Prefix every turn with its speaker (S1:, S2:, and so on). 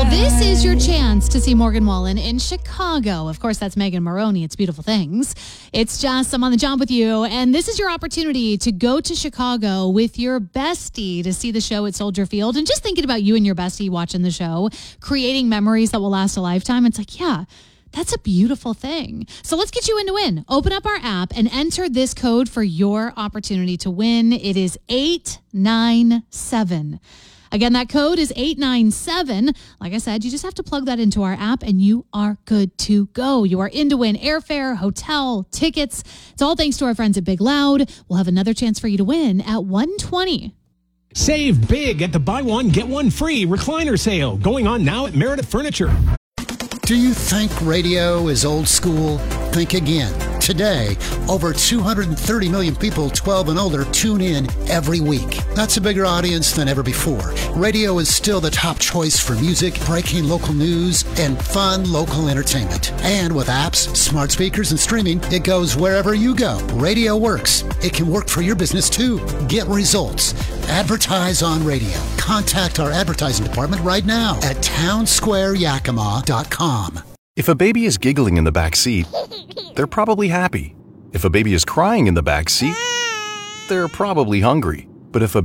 S1: This is your chance to see Morgan Wallen in Chicago. Of course, that's Megan Maroney. It's Beautiful Things. It's Jess. I'm on the job with you. And this is your opportunity to go to Chicago with your bestie to see the show at Soldier Field. And just thinking about you and your bestie watching the show, creating memories that will last a lifetime. It's like, yeah, that's a beautiful thing. So let's get you in to win. Open up our app and enter this code for your opportunity to win. It is 897. Again, that code is 897. Like I said, you just have to plug that into our app and you are good to go. You are in to win airfare, hotel, tickets. It's all thanks to our friends at Big Loud. We'll have another chance for you to win at 120.
S2: Save big at the buy one, get one free recliner sale going on now at Meredith Furniture.
S3: Do you think radio is old school? Think again. Today, over 230 million people 12 and older tune in every week. That's a bigger audience than ever before. Radio is still the top choice for music, breaking local news, and fun local entertainment. And with apps, smart speakers, and streaming, it goes wherever you go. Radio works. It can work for your business too. Get results. Advertise on radio. Contact our advertising department right now at townsquareyakima.com.
S4: If a baby is giggling in the back seat, they're probably happy. If a baby is crying in the back seat, they're probably hungry. But if a